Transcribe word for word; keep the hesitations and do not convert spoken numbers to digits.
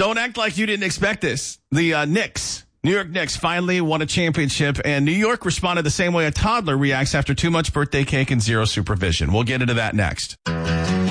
Don't act like you didn't expect this. The uh, Knicks, New York Knicks, finally won a championship, and New York responded the same way a toddler reacts after too much birthday cake and zero supervision. We'll get into that next.